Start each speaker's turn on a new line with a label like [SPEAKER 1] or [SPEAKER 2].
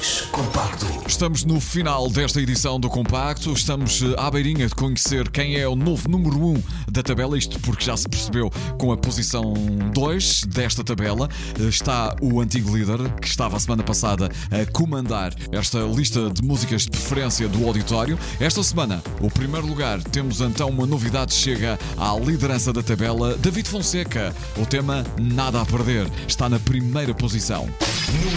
[SPEAKER 1] 2 Compacto.
[SPEAKER 2] Estamos no final desta edição do Compacto. Estamos à beirinha de conhecer quem é o novo número 1 da tabela. Isto porque já se percebeu com a posição 2 desta tabela. Está o antigo líder, que estava a semana passada a comandar esta lista de músicas de preferência do auditório. Esta semana, o primeiro lugar, temos então uma novidade. Chega à liderança da tabela. David Fonseca, o tema Nada a Perder, está na primeira posição.